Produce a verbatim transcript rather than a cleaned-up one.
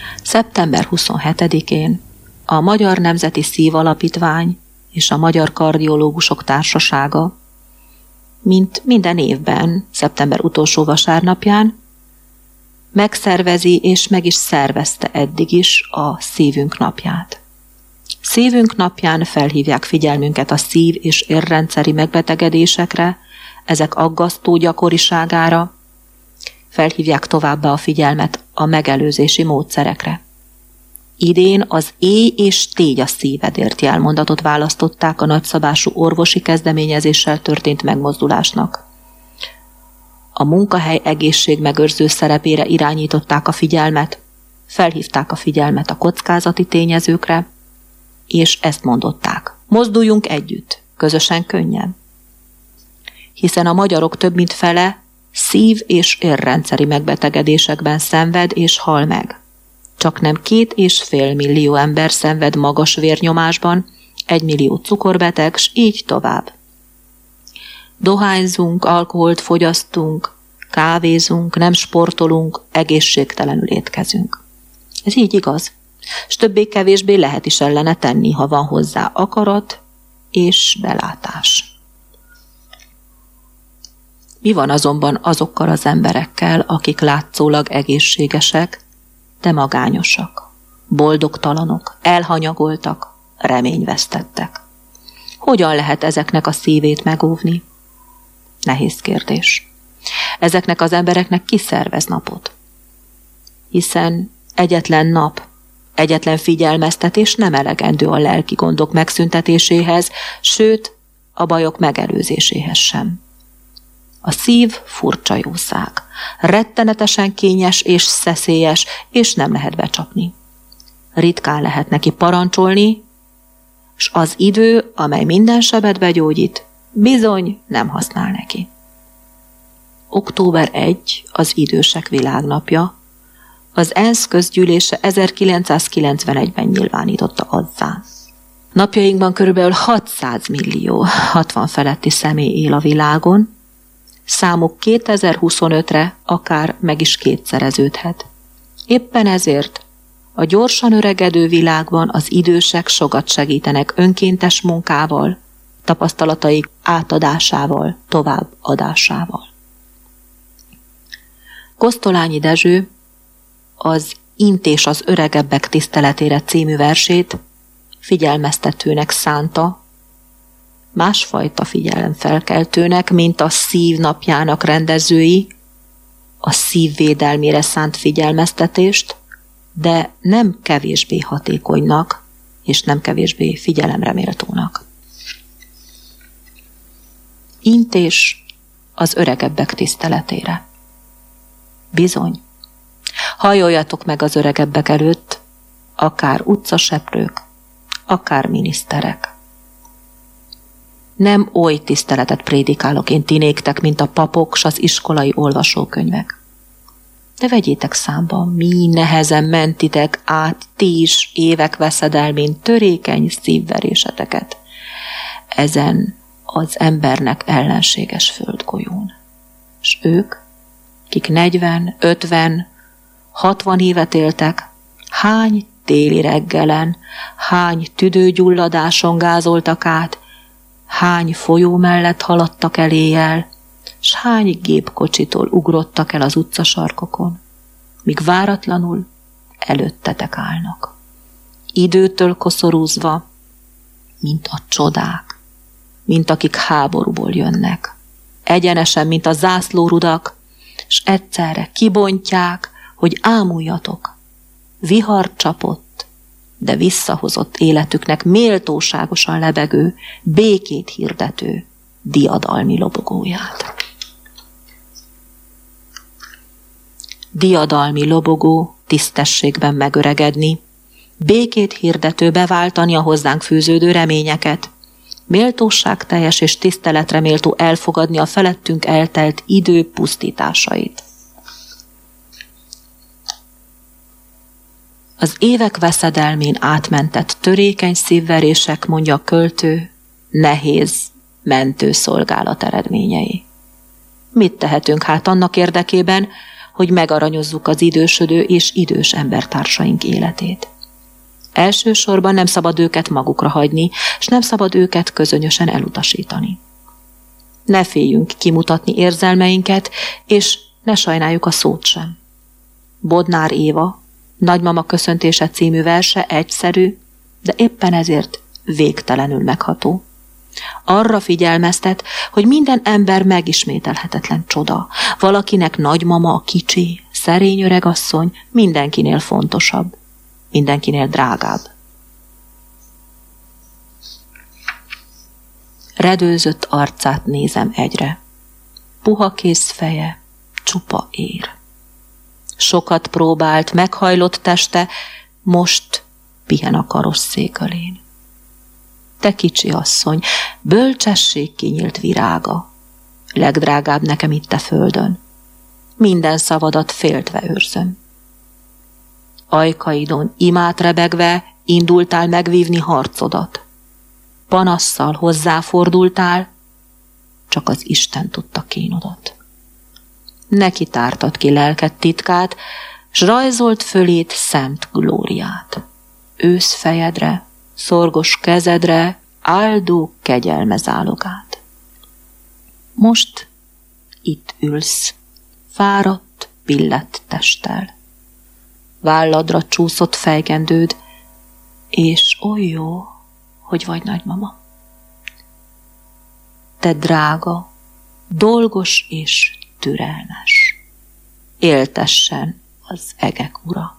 szeptember huszonhetedikén a Magyar Nemzeti Szívalapítvány és a Magyar Kardiológusok Társasága, mint minden évben, szeptember utolsó vasárnapján, megszervezi és meg is szervezte eddig is a Szívünk napját. Szívünk napján felhívják figyelmünket a szív- és érrendszeri megbetegedésekre, ezek aggasztó gyakoriságára, felhívják továbbá a figyelmet a megelőzési módszerekre. Idén az Éj és tégy a szívedért jelmondatot választották a nagyszabású orvosi kezdeményezéssel történt megmozdulásnak. A munkahely egészségmegőrző szerepére irányították a figyelmet, felhívták a figyelmet a kockázati tényezőkre, és ezt mondották: mozduljunk együtt, közösen könnyen. Hiszen a magyarok több mint fele szív- és érrendszeri megbetegedésekben szenved és hal meg. Csaknem két és fél millió ember szenved magas vérnyomásban, egy millió cukorbeteg, s így tovább. Dohányzunk, alkoholt fogyasztunk, kávézunk, nem sportolunk, egészségtelenül étkezünk. Ez így igaz, s többé-kevésbé lehet is ellene tenni, ha van hozzá akarat és belátás. Mi van azonban azokkal az emberekkel, akik látszólag egészségesek, de magányosak, boldogtalanok, elhanyagoltak, reményvesztettek? Hogyan lehet ezeknek a szívét megóvni? Nehéz kérdés. Ezeknek az embereknek ki szervez napot? Hiszen egyetlen nap, egyetlen figyelmeztetés nem elegendő a lelki gondok megszüntetéséhez, sőt, a bajok megelőzéséhez sem. A szív furcsa jószág, rettenetesen kényes és szeszélyes, és nem lehet becsapni. Ritkán lehet neki parancsolni, s az idő, amely minden sebet begyógyít, bizony nem használ neki. október elsején az Idősek Világnapja, az ENSZ közgyűlése ezerkilencszázkilencvenegyben nyilvánította azzá. Napjainkban körülbelül hatszáz millió hatvan feletti személy él a világon, számuk kétezer-huszonötre akár meg is kétszereződhet. Éppen ezért a gyorsan öregedő világban az idősek sokat segítenek önkéntes munkával, tapasztalataik átadásával, továbbadásával. Kosztolányi Dezső az Intés az öregebbek tiszteletére című versét figyelmeztetőnek szánta, másfajta figyelemfelkeltőnek, mint a Szív napjának rendezői, a szív védelmére szánt figyelmeztetést, de nem kevésbé hatékonynak, és nem kevésbé figyelemre méltónak. Intés az öregebbek tiszteletére. Bizony, hajoljatok meg az öregebbek előtt, akár utcaseprők, akár miniszterek. Nem oly tiszteletet prédikálok én ti néktek, mint a papok s az iskolai olvasókönyvek. De vegyétek számba, mi nehezen mentitek át ti is évek veszedelmén törékeny szívveréseteket ezen az embernek ellenséges földgolyón. S ők, kik negyven, ötven, hatvan évet éltek, hány téli reggelen, hány tüdőgyulladáson gázoltak át, hány folyó mellett haladtak el éjjel, s hány gépkocsitól ugrottak el az utcasarkokon, míg váratlanul előttetek állnak. Időtől koszorúzva, mint a csodák, mint akik háborúból jönnek, egyenesen, mint a zászlórudak, s egyszerre kibontják, hogy ámuljatok. Vihar csapott, de visszahozott életüknek méltóságosan lebegő, békét hirdető diadalmi lobogóját. Diadalmi lobogó, tisztességben megöregedni, békét hirdető beváltani a hozzánk fűződő reményeket, méltóságteljes és tiszteletre méltó elfogadni a felettünk eltelt idő pusztításait. Az évek veszedelmén átmentett törékeny szívverések, mondja a költő, nehéz mentőszolgálat eredményei. Mit tehetünk hát annak érdekében, hogy megaranyozzuk az idősödő és idős embertársaink életét. Elsősorban nem szabad őket magukra hagyni, s nem szabad őket közönösen elutasítani. Ne féljünk kimutatni érzelmeinket, és ne sajnáljuk a szót sem. Bodnár Éva, Nagymama köszöntése című verse egyszerű, de éppen ezért végtelenül megható. Arra figyelmeztet, hogy minden ember megismételhetetlen csoda. Valakinek nagymama a kicsi, szerény öregasszony mindenkinél fontosabb, mindenkinél drágább. Redőzött arcát nézem egyre. Puha kész feje, csupa ér. Sokat próbált, meghajlott teste, most pihen a karosszékölén. Te kicsi asszony, bölcsesség kinyílt virága, legdrágább nekem itt a földön. Minden szavadat féltve őrzöm. Ajkaidon imát rebegve indultál megvívni harcodat. Panasszal hozzáfordultál, csak az Isten tudta kínodat. Neki tártad ki lelked titkát, s rajzolt fölét szent glóriát. Ősz fejedre, szorgos kezedre áldó kegyelme zálogát. Most itt ülsz, fáradt, billett testtel. Válladra csúszott fejkendőd, és oly jó, hogy vagy nagymama. Te drága, dolgos és türelmes. Éltessen az egek ura.